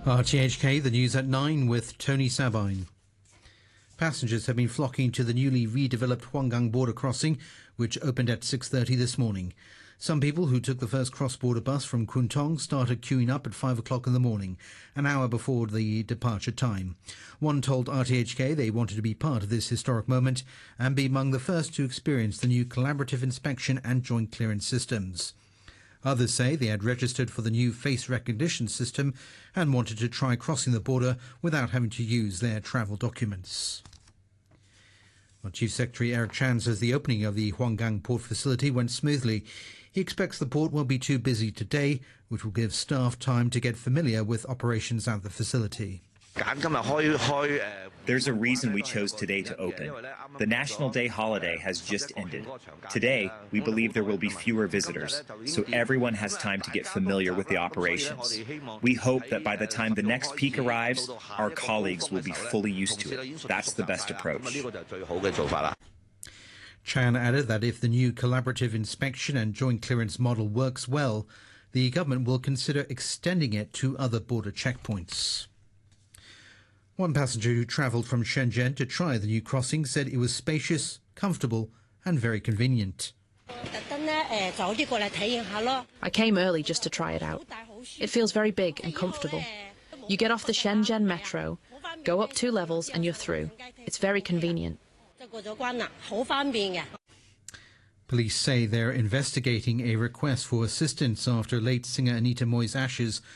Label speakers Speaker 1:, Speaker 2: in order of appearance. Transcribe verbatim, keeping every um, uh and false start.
Speaker 1: R T H K, the news at nine with Tony Sabine. Passengers have been flocking to the newly redeveloped Huanggang border crossing, which opened at six thirty this morning. Some people who took the first cross-border bus from Kuntong started queuing up at five o'clock in the morning, an hour before the departure time. One told R T H K they wanted to be part of this historic moment and be among the first to experience the new collaborative inspection and joint clearance systems. Others say they had registered for the new face recognition system and wanted to try crossing the border without having to use their travel documents. Well, Chief Secretary Eric Chan says the opening of the Huanggang port facility went smoothly. He expects the port won't be too busy today, which will give staff time to get familiar with operations at the facility.
Speaker 2: There's a reason we chose today to open. The National Day holiday has just ended. Today, we believe there will be fewer visitors, so everyone has time to get familiar with the operations. We hope that by the time the next peak arrives, our colleagues will be fully used to it. That's the best approach.
Speaker 1: Chan added that if the new collaborative inspection and joint clearance model works well, the government will consider extending it to other border checkpoints. One passenger who travelled from Shenzhen to try the new crossing said it was spacious, comfortable and very convenient.
Speaker 3: I came early just to try it out. It feels very big and comfortable. You get off the Shenzhen metro, go up two levels and you're through. It's very convenient.
Speaker 1: Police say they're investigating a request for assistance after late singer Anita Moi's ashes